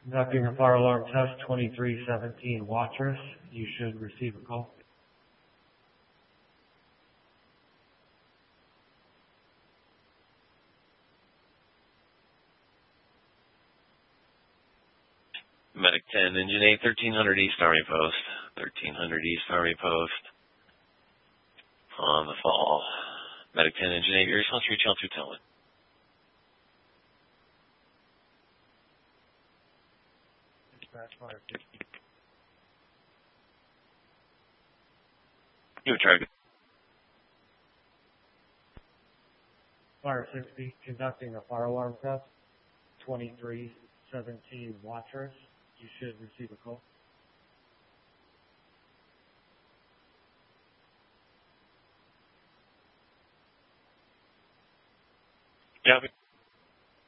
Conducting a fire alarm test, 2317 Watchers. You should receive a call. Medic 10, Engine 8, 1300 East Army Post. 1300 East Army Post. On the fall. Medic 10, Engine 8, your response reach out to Telman. You try. Fire 60, conducting a fire alarm test, 2317 Watchers. You should receive a call. Yeah.